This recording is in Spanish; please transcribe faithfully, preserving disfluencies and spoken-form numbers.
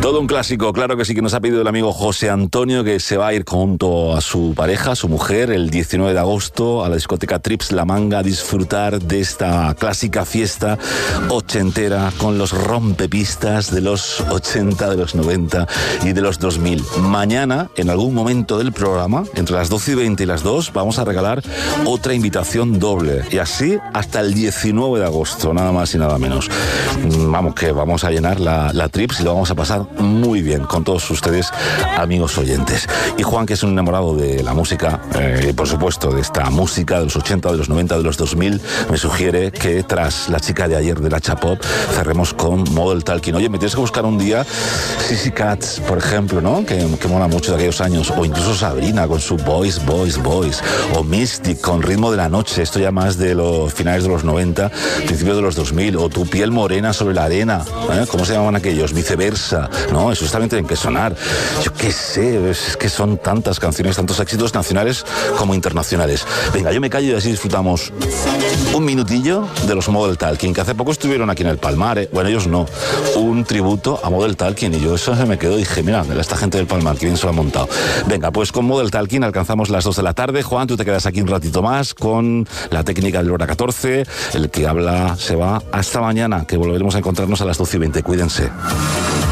Todo un clásico, claro que sí, que nos ha pedido el amigo José Antonio, que se va a ir junto a su pareja, su mujer, el diecinueve de agosto a la discoteca Trips La Manga a disfrutar de esta clásica fiesta ochentera con los rompepistas de los ochenta, de los noventa y de los dos mil. Mañana, en algún momento del programa, entre las doce y veinte y las dos, vamos a regalar otra invitación doble. Y así hasta el diecinueve de agosto, nada más y nada menos. Vamos, que vamos a llenar la, la Trips y lo vamos a pasar muy bien con todos ustedes, amigos oyentes. Y Juan, que es un enamorado de la música, eh, y por supuesto de esta música de los ochenta, de los noventa, de los dos mil, me sugiere que tras La chica de ayer de la Chapop cerremos con Model Talking. Oye, me tienes que buscar un día Sissy Catz, por ejemplo, ¿no? Que, que mola mucho de aquellos años. O incluso Sabrina con su Boys, Boys, Boys. O Mystic con Ritmo de la Noche. Esto ya más de los finales de los noventa, principios de los dos mil. O Tu piel morena sobre la arena. ¿eh? ¿Cómo se llamaban aquellos? Viceversa. No, eso también tienen que sonar. Yo qué sé, es que son tantas canciones, tantos éxitos nacionales como internacionales. Venga, yo me callo y así disfrutamos un minutillo de los Model Talking, que hace poco estuvieron aquí en el Palmar, ¿eh? Bueno, ellos no, un tributo a Model Talking, y yo eso se me quedó y dije, mira, esta gente del Palmar, que bien se lo ha montado. Venga, pues con Model Talking alcanzamos las dos de la tarde. Juan, tú te quedas aquí un ratito más con la técnica del hora catorce, el que habla se va hasta mañana, que volveremos a encontrarnos a las doce y veinte. Cuídense.